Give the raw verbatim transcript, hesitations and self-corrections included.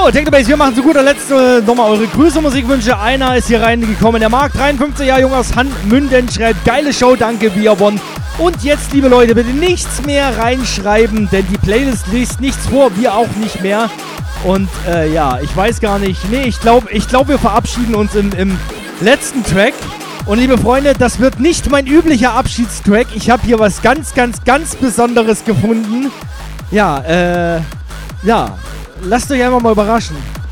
So, Technobase, wir machen zu guter Letzt äh, nochmal eure Grüße, Musikwünsche. Einer ist hier reingekommen. Der Marc, dreiundfünfzig Jahre jung aus Hanmünden, schreibt: geile Show, danke, wir won. Und jetzt, liebe Leute, bitte nichts mehr reinschreiben, denn die Playlist liest nichts vor, wir auch nicht mehr. Und äh, ja, ich weiß gar nicht. Nee, ich glaube, ich glaub, wir verabschieden uns im, im letzten Track. Und liebe Freunde, das wird nicht mein üblicher Abschiedstrack. Ich habe hier was ganz, ganz, ganz Besonderes gefunden. Ja, äh, ja, lasst euch einfach mal überraschen.